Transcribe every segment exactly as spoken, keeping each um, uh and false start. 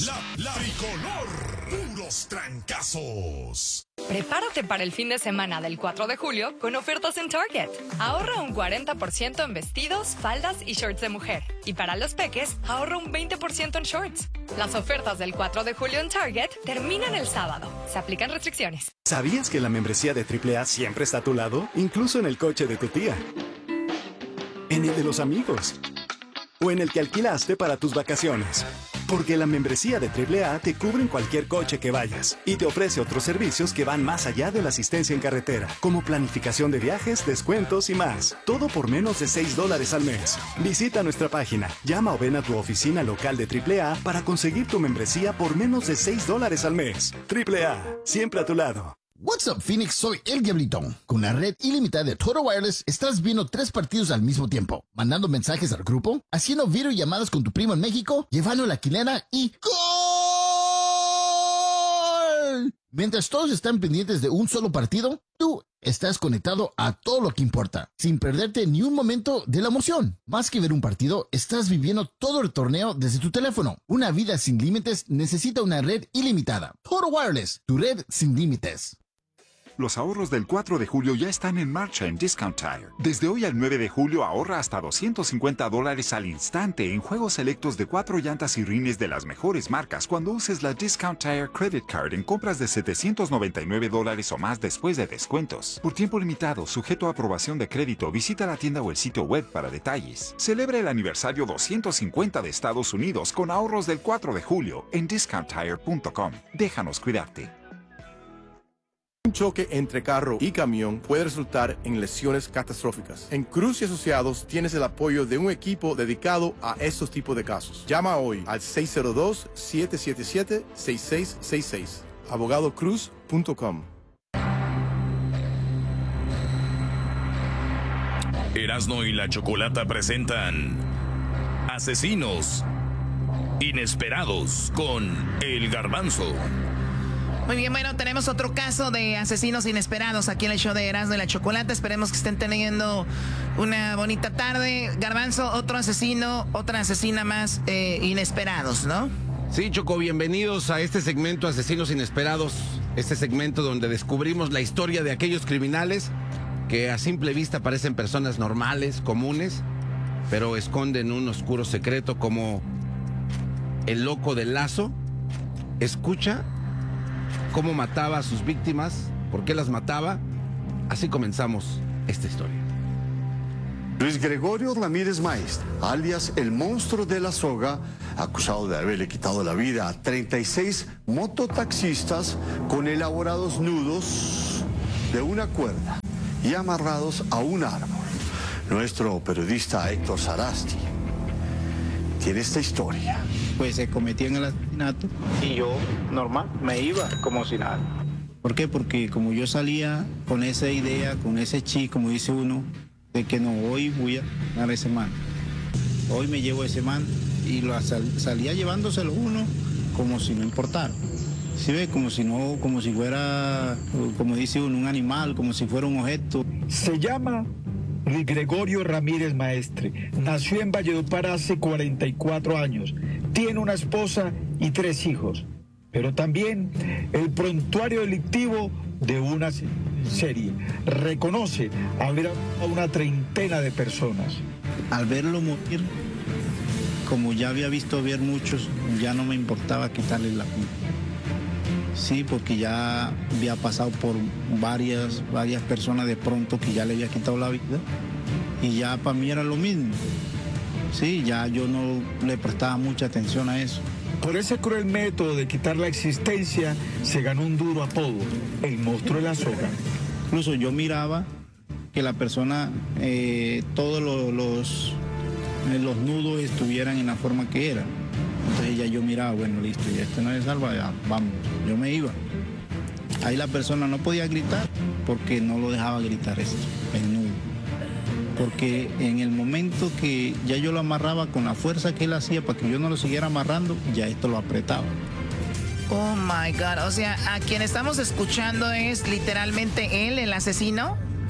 La, la tricolor, puros trancazos. Prepárate para el fin de semana del cuatro de julio con ofertas en Target. Ahorra un cuarenta por ciento en vestidos, faldas y shorts de mujer. Y para los peques, ahorra un veinte por ciento en shorts. Las ofertas del cuatro de julio en Target terminan el sábado. Se aplican restricciones. ¿Sabías que la membresía de triple A siempre está a tu lado? Incluso en el coche de tu tía. En el de los amigos. O en el que alquilaste para tus vacaciones. Porque la membresía de triple A te cubre en cualquier coche que vayas y te ofrece otros servicios que van más allá de la asistencia en carretera, como planificación de viajes, descuentos y más. Todo por menos de seis dólares al mes. Visita nuestra página, llama o ven a tu oficina local de triple A para conseguir tu membresía por menos de seis dólares al mes. triple A, siempre a tu lado. What's up, Phoenix? Soy El Diablito. Con la red ilimitada de Total Wireless, estás viendo tres partidos al mismo tiempo, mandando mensajes al grupo, haciendo videollamadas con tu primo en México, llevando la quinera y ¡gol! Mientras todos están pendientes de un solo partido, tú estás conectado a todo lo que importa, sin perderte ni un momento de la emoción. Más que ver un partido, estás viviendo todo el torneo desde tu teléfono. Una vida sin límites necesita una red ilimitada. Total Wireless, tu red sin límites. Los ahorros del cuatro de julio ya están en marcha en Discount Tire. Desde hoy al nueve de julio ahorra hasta doscientos cincuenta dólares al instante en juegos selectos de cuatro llantas y rines de las mejores marcas cuando uses la Discount Tire Credit Card en compras de setecientos noventa y nueve dólares o más después de descuentos. Por tiempo limitado, sujeto a aprobación de crédito, visita la tienda o el sitio web para detalles. Celebra el aniversario doscientos cincuenta de Estados Unidos con ahorros del cuatro de julio en discount tire punto com. Déjanos cuidarte. Un choque entre carro y camión puede resultar en lesiones catastróficas. En Cruz y Asociados tienes el apoyo de un equipo dedicado a estos tipos de casos. Llama hoy al seis cero dos, siete siete siete, seis seis seis seis. abogado cruz punto com. Erasmo y la Chocolata presentan Asesinos Inesperados con El Garbanzo. Muy bien, bueno, tenemos otro caso de asesinos inesperados aquí en el show de Erasmo y la Chocolata. Esperemos que estén teniendo una bonita tarde. Garbanzo, otro asesino, otra asesina más eh, inesperados, ¿no? Sí, Choco, bienvenidos a este segmento Asesinos Inesperados. Este segmento donde descubrimos la historia de aquellos criminales que a simple vista parecen personas normales, comunes, pero esconden un oscuro secreto, como el loco del Lazo. Escucha cómo mataba a sus víctimas, por qué las mataba. Así comenzamos esta historia. Luis Gregorio Ramírez Maestre, alias el monstruo de la soga, acusado de haberle quitado la vida a treinta y seis mototaxistas con elaborados nudos de una cuerda y amarrados a un árbol. Nuestro periodista Héctor Sarasti tiene esta historia. Pues se cometían el asesinato y yo, normal, me iba como si nada. ¿Por qué? Porque como yo salía con esa idea, con ese chip, como dice uno, de que no, hoy voy a dar ese man. Hoy me llevo ese man y lo sal, salía llevándoselo uno como si no importara. ¿Sí ve? Como si no, como si fuera, como dice uno, un animal, como si fuera un objeto. Se llama Luis Gregorio Ramírez Maestre. Nació en Valledupar hace cuarenta y cuatro años. Tiene una esposa y tres hijos. Pero también el prontuario delictivo de una serie. Reconoce haber a una treintena de personas. Al verlo morir, como ya había visto ver muchos, ya no me importaba quitarle la vida. Sí, porque ya había pasado por varias, varias personas de pronto que ya le había quitado la vida. Y ya para mí era lo mismo. Sí, ya yo no le prestaba mucha atención a eso. Por ese cruel método de quitar la existencia, se ganó un duro apodo, el monstruo de la soga. Incluso yo miraba que la persona, eh, todos los, los, eh, los nudos estuvieran en la forma que eran. Entonces ya yo miraba, bueno, listo, ya este no es salva, ya vamos, yo me iba. Ahí la persona no podía gritar porque no lo dejaba gritar esto, el nudo. Porque en el momento que ya yo lo amarraba con la fuerza que él hacía para que yo no lo siguiera amarrando, ya esto lo apretaba. Oh my God, o sea, a quien estamos escuchando es literalmente él, el asesino.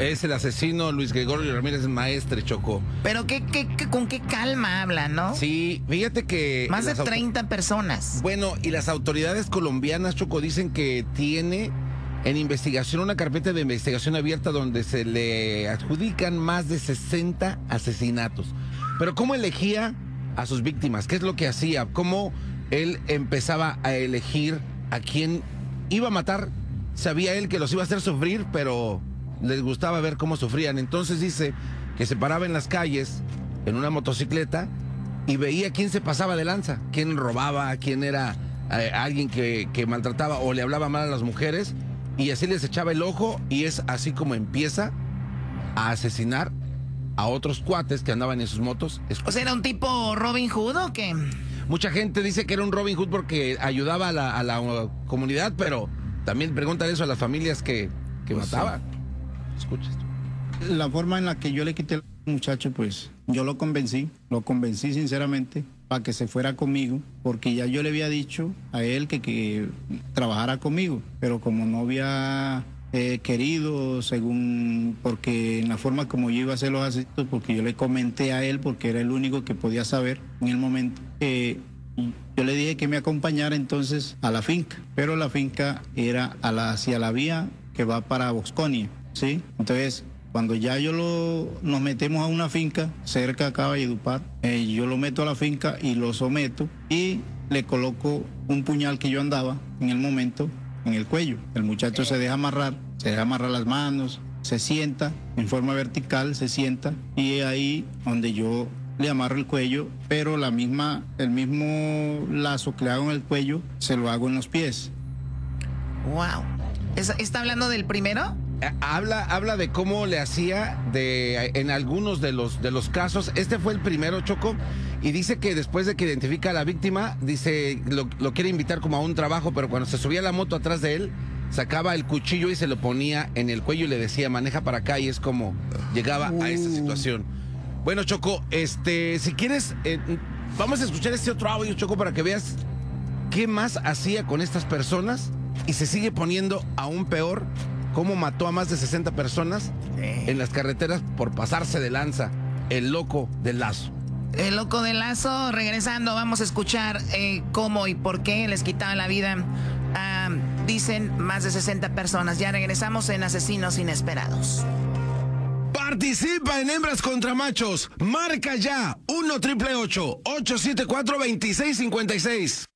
Es el asesino Luis Gregorio Ramírez Maestre, Choco. Pero qué, qué, qué, con qué calma habla, ¿no? Sí, fíjate que... Más de treinta personas. Bueno, y las autoridades colombianas, Choco, dicen que tiene en investigación una carpeta de investigación abierta donde se le adjudican más de sesenta asesinatos. Pero ¿cómo elegía a sus víctimas? ¿Qué es lo que hacía? ¿Cómo él empezaba a elegir a quién iba a matar? Sabía él que los iba a hacer sufrir, pero les gustaba ver cómo sufrían. Entonces dice que se paraba en las calles en una motocicleta y veía quién se pasaba de lanza, quién robaba, quién era eh, alguien que, que maltrataba o le hablaba mal a las mujeres, y así les echaba el ojo, y es así como empieza a asesinar a otros cuates que andaban en sus motos. O sea, ¿era un tipo Robin Hood o qué? Mucha gente dice que era un Robin Hood porque ayudaba a la, a la comunidad, pero también preguntan eso a las familias que, que pues mataba. Sí. Escucha esto. La forma en la que yo le quité al muchacho, pues yo lo convencí, lo convencí sinceramente para que se fuera conmigo, porque ya yo le había dicho a él que, que trabajara conmigo, pero como no había eh, querido, según, porque en la forma como yo iba a hacer los asesinatos, porque yo le comenté a él, porque era el único que podía saber en el momento, eh, yo le dije que me acompañara entonces a la finca, pero la finca era a la, hacia la vía que va para Bosconia, ¿sí? Entonces, cuando ya yo lo, nos metemos a una finca cerca acá de Valledupar, eh, yo lo meto a la finca y lo someto y le coloco un puñal que yo andaba en el momento en el cuello. El muchacho se deja amarrar, se deja amarrar las manos, se sienta en forma vertical, se sienta, y es ahí donde yo le amarro el cuello, pero la misma, el mismo lazo que le hago en el cuello se lo hago en los pies. Wow. ¿Está hablando del primero? Habla, habla de cómo le hacía de, en algunos de los, de los casos. Este fue el primero, Choco, y dice que después de que identifica a la víctima, dice, lo, lo quiere invitar como a un trabajo, pero cuando se subía a la moto atrás de él, sacaba el cuchillo y se lo ponía en el cuello y le decía, maneja para acá, y es como llegaba uh. a esta situación. Bueno, Choco, este, si quieres, eh, vamos a escuchar este otro audio, Choco, para que veas qué más hacía con estas personas, y se sigue poniendo aún peor. Cómo mató a más de sesenta personas en las carreteras por pasarse de lanza. El loco del Lazo. El loco del Lazo. Regresando, vamos a escuchar eh, cómo y por qué les quitaba la vida a, dicen, más de sesenta personas. Ya regresamos en Asesinos Inesperados. Participa en Hembras contra Machos. Marca ya uno triple ocho, ocho siete cuatro, dos seis cinco seis.